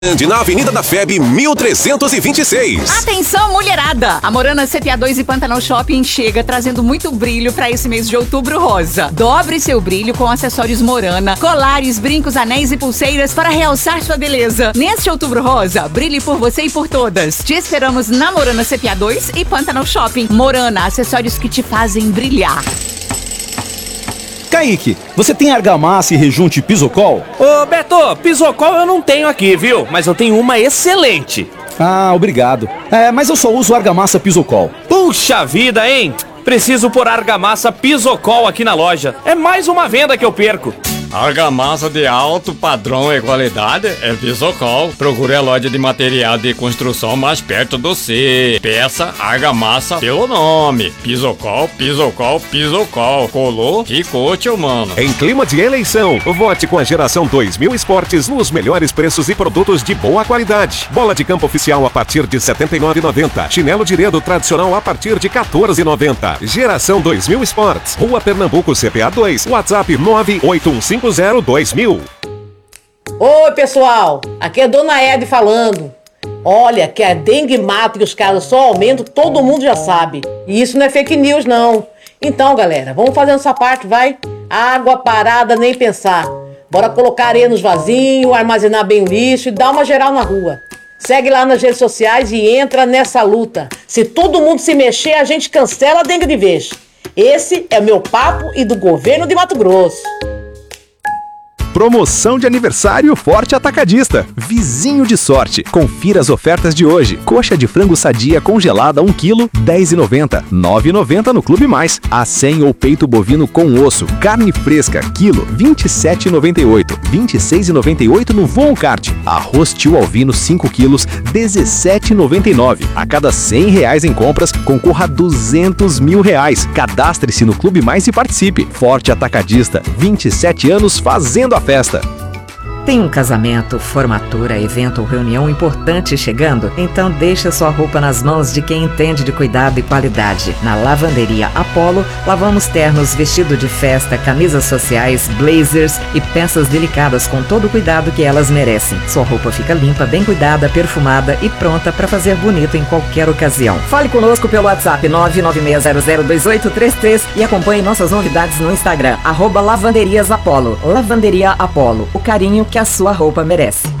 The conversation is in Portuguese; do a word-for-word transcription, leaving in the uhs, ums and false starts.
Na Avenida da F E B mil trezentos e vinte e seis. Atenção, mulherada! A Morana C P A dois e Pantanal Shopping chega trazendo muito brilho para esse mês de outubro rosa. Dobre seu brilho com acessórios Morana, colares, brincos, anéis e pulseiras para realçar sua beleza. Neste outubro rosa, brilhe por você e por todas. Te esperamos na Morana C P A dois e Pantanal Shopping. Morana, acessórios que te fazem brilhar. Kaique, você tem argamassa e rejunte Pisocol? Ô Beto, Pisocol eu não tenho aqui, viu? Mas eu tenho uma excelente. Ah, obrigado. É, mas eu só uso argamassa Pisocol. Puxa vida, hein? Preciso pôr argamassa Pisocol aqui na loja. É mais uma venda que eu perco. Argamassa de alto padrão e qualidade é Pisocol. Procure a loja de material de construção mais perto do C. Peça argamassa pelo nome. Pisocol, Pisocol, Pisocol. Colou, ficou, tio mano. Em clima de eleição, vote com a Geração dois mil Esportes nos melhores preços e produtos de boa qualidade. Bola de campo oficial a partir de setenta e nove reais e noventa centavos. Chinelo de dedo tradicional a partir de quatorze reais e noventa centavos. Geração dois mil Esportes. Rua Pernambuco C P A dois. WhatsApp nove oito um cinco zero dois mil. Oi, pessoal, aqui é Dona Ed falando. Olha, que a dengue mata e os casos só aumentam, todo mundo já sabe. E isso não é fake news, não. Então, galera, vamos fazendo essa parte, vai? Água parada, nem pensar. Bora colocar areia nos vasinhos, armazenar bem o lixo e dar uma geral na rua. Segue lá nas redes sociais e entra nessa luta. Se todo mundo se mexer, a gente cancela a dengue de vez. Esse é o meu papo e do governo de Mato Grosso. Promoção de aniversário Forte Atacadista. Vizinho de sorte. Confira as ofertas de hoje. Coxa de frango sadia congelada um quilo, dez reais e noventa centavos. nove reais e noventa centavos no Clube Mais. Acém ou peito bovino com osso. Carne fresca, quilo, vinte e sete reais e noventa e oito centavos. vinte e seis reais e noventa e oito centavos no Voon Kart. Arroz tio Alvino cinco quilos, dezessete reais e noventa e nove centavos. A cada cem reais em compras, concorra a duzentos mil reais. Cadastre-se no Clube Mais e participe. Forte Atacadista. vinte e sete anos fazendo a festa. Tem um casamento, formatura, evento ou reunião importante chegando? Então deixa sua roupa nas mãos de quem entende de cuidado e qualidade. Na Lavanderia Apollo, lavamos ternos, vestido de festa, camisas sociais, blazers e peças delicadas com todo o cuidado que elas merecem. Sua roupa fica limpa, bem cuidada, perfumada e pronta para fazer bonito em qualquer ocasião. Fale conosco pelo WhatsApp nove nove seis zero zero dois oito três três e acompanhe nossas novidades no Instagram, arroba Lavanderias Apollo. Lavanderia Apollo, o carinho que a sua roupa merece.